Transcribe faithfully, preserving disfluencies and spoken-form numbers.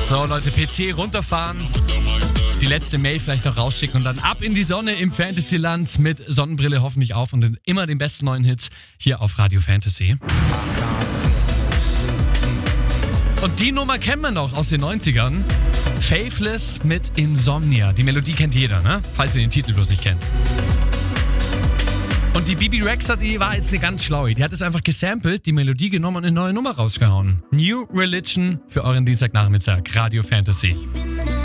So Leute, P C runterfahren, die letzte Mail vielleicht noch rausschicken und dann ab in die Sonne im Fantasyland mit Sonnenbrille hoffentlich auf und immer den besten neuen Hits hier auf Radio Fantasy. Und die Nummer kennt man noch aus den neunzigern. Faithless mit Insomnia. Die Melodie kennt jeder, ne? Falls ihr den Titel bloß nicht kennt. Und die Bibi Rexha, die war jetzt eine ganz schlaue. Die hat es einfach gesampelt, die Melodie genommen und eine neue Nummer rausgehauen. New Religion für euren Dienstagnachmittag. Radio Fantasy.